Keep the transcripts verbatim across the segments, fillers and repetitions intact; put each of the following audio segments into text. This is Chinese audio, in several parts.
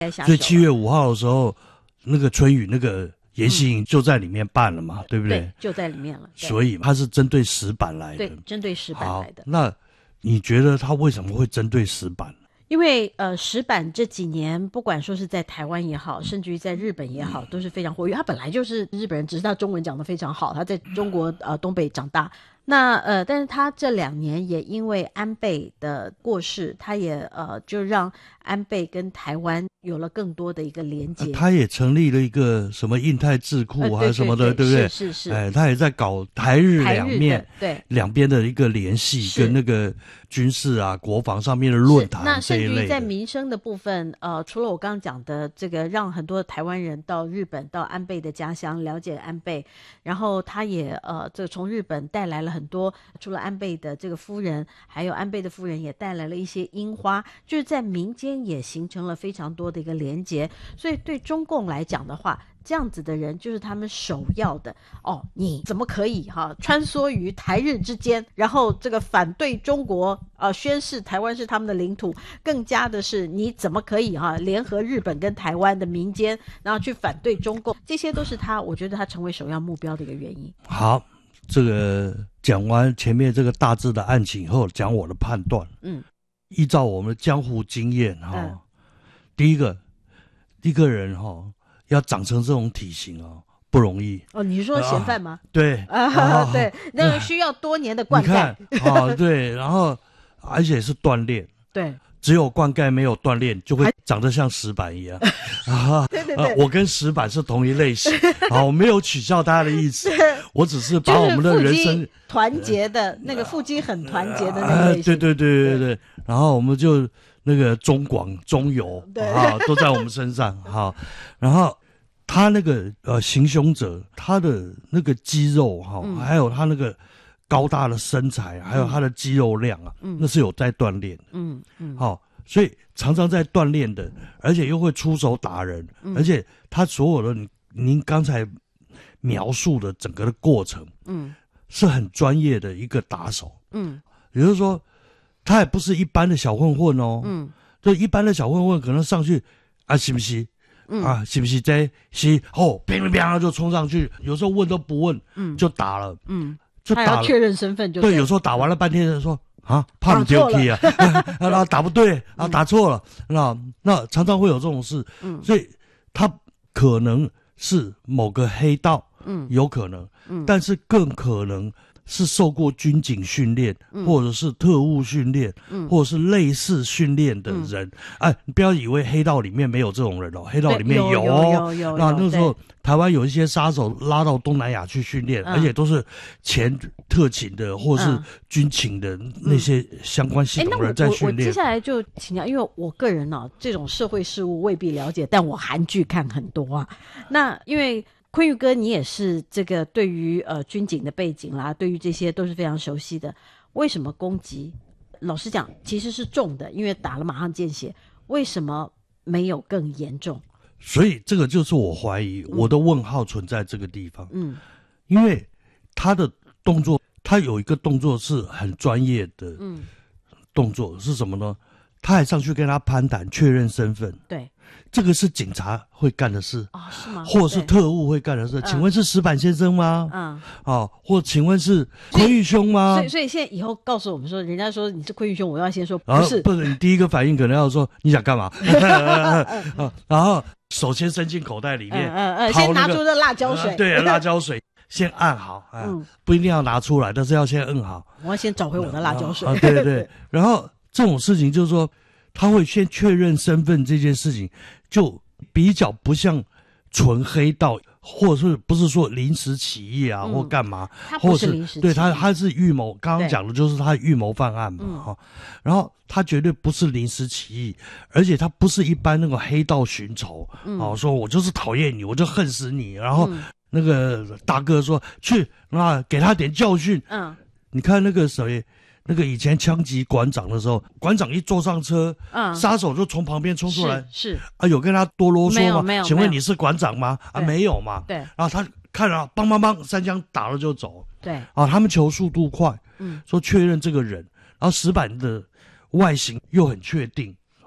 所以七月五号的时候，那个春雨那个研习营就在里面办了嘛，嗯、对不对？ 对，就在里面了。 所以它是针对石板来的， 对，针对石板来的。 那你觉得它为什么会针对石板？ 因为呃，石板这几年不管说是在台湾也好，甚至于在日本也好，都是非常活跃。他本来就是日本人，只是他中文讲得非常好，他在中国呃东北长大。那呃，但是他这两年也因为安倍的过世，他也呃就让安倍跟台湾有了更多的一个连接。 呃、他也成立了一个什么印太智库还是什么的，呃、对, 对, 对, 对不对？ 是是是。 哎，他也在搞台日两面， 对两边的一个联系，跟那个军事啊、国防上面的论坛那这一类的。 甚至于在民生的部分，呃，除了我刚刚讲的这个，让很多台湾人到日本、到安倍的家乡了解安倍，然后他也呃，这从日本带来了很多，除了安倍的这个夫人，还有安倍的夫人也带来了一些樱花，就是在民间也形成了非常多的一个连结。所以对中共来讲的话，这样子的人就是他们首要的哦，你怎么可以哈穿梭于台日之间，然后这个反对中国呃宣示台湾是他们的领土，更加的是你怎么可以哈联合日本跟台湾的民间，然后去反对中共，这些都是他我觉得他成为首要目标的一个原因。 好，这个讲完前面这个大致的案情以后，讲我的判断。嗯，依照我们的江湖经验哈、嗯，第一个一个人哈。要长成这种体型哦，不容易哦。你是说嫌犯吗？ 啊、对啊、哦，对，那个需要多年的灌溉。 你看哦，对，然后而且是锻炼， 对， 只有灌溉没有锻炼，就会长得像石板一样。啊， 对对对、 啊，我跟石板是同一类型。啊，我没有取笑大家的意思，我只是把我们的人生团结的那个腹肌很团结的那个类型。 啊、对对对对对，然后我们就那个中广、中油啊，都在我们身上哈，然后。他那个呃行凶者，他的那个肌肉哈、嗯，还有他那个高大的身材，嗯、还有他的肌肉量啊，嗯、那是有在锻炼的，嗯嗯，好、哦，所以常常在锻炼的，而且又会出手打人，嗯、而且他所有的您刚才描述的整个的过程，嗯，是很专业的一个打手，嗯，也就是说，他也不是一般的小混混哦，嗯，就一般的小混混可能上去啊，是不是？嗯、啊，是不是这是哦？乒乒乓就冲上去，有时候问都不问，嗯，就打了，嗯，就打了。 他要确认身份就对，有时候打完了半天人说啊，怕不丢弃啊，然后打不对啊，打错了，那那常常会有这种事，嗯，所以他可能是某个黑道，嗯，有可能，嗯，但是更可能。是受过军警训练、嗯，或者是特务训练、嗯，或者是类似训练的人。哎、嗯，你不要以为黑道里面没有这种人哦，黑道里面有哦。 有有有有。 那那时候台湾有一些杀手拉到东南亚去训练、嗯，而且都是前特勤的或是军情的那些相关系统人在训练。 嗯、我, 我接下来就请教，因为我个人呢、啊，这种社会事务未必了解，但我韩剧看很多啊。那因为。坤玉哥，你也是这个对于呃军警的背景啦，对于这些都是非常熟悉的。为什么攻击？老实讲，其实是重的，因为打了马上见血。为什么没有更严重？ 所以这个就是我怀疑、嗯、我的问号存在这个地方。嗯，因为他的动作，他有一个动作是很专业的，嗯，动作是什么呢？他还上去跟他攀谈，确认身份。 对。 这个是警察会干的事啊、哦？是吗？ 或是特务会干的事？请问是石板先生吗？嗯，哦，或请问是坤玉兄吗？ 所以，所以现在以后告诉我们说，人家说你是坤玉兄，我要先说不是， 不是，你第一个反应可能要说你想干嘛？然后手先伸进口袋里面， 嗯嗯，先拿出这辣椒水， 呃、对，辣椒水先按好，嗯，不一定要拿出来，但是要先摁好。 我要先找回我的辣椒水。 啊，对对对，然后这种事情就是说。他会先确认身份这件事情，就比较不像纯黑道，或者是不是说临时起意啊，嗯、或干嘛， 他不是临时起意， 对他他是预谋，刚刚讲的就是他预谋犯案嘛，哈、嗯，然后他绝对不是临时起意，而且他不是一般那个黑道寻仇，嗯，哦，说我就是讨厌你，我就恨死你，然后那个大哥说去啊，给他点教训，嗯，你看那个谁。那个以前枪击馆长的时候，馆长一坐上车，嗯，杀手就从旁边冲出来， 是, 是啊，有跟他多啰嗦吗？ 没有没有。 请问你是馆长吗？啊，没有嘛。 对。 然后他看了，梆梆梆，三枪打了就走。 对。 啊，他们求速度快，嗯，说确认这个人，然后石板的外形又很确定，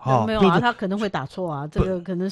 哈， 没有啊， 就是他可能会打错啊，这个可能